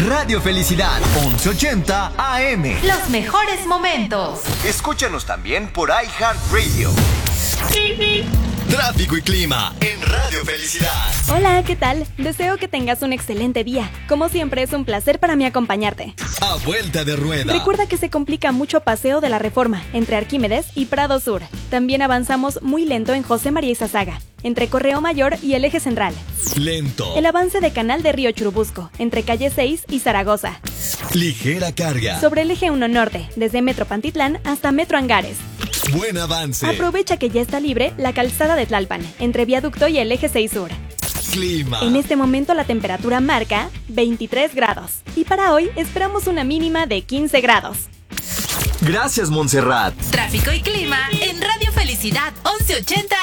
Radio Felicidad, 1180 AM. Los mejores momentos. Escúchanos también por iHeartRadio. Tráfico y clima en Radio Felicidad. Hola, ¿qué tal? Deseo que tengas un excelente día. Como siempre, es un placer para mí acompañarte. A vuelta de rueda. Recuerda que se complica mucho Paseo de la Reforma, entre Arquímedes y Prado Sur. También avanzamos muy lento en José María Izazaga, entre Correo Mayor y el Eje Central. Lento. El avance de Canal de Río Churubusco, entre Calle 6 y Zaragoza. Ligera carga. Sobre el Eje 1 Norte, desde Metro Pantitlán hasta Metro Angares. Buen avance. Aprovecha que ya está libre la calzada de Tlalpan, entre Viaducto y el Eje 6 Sur. Clima. En este momento la temperatura marca 23 grados. Y para hoy esperamos una mínima de 15 grados. Gracias, Montserrat. Tráfico y clima en Radio Felicidad 1180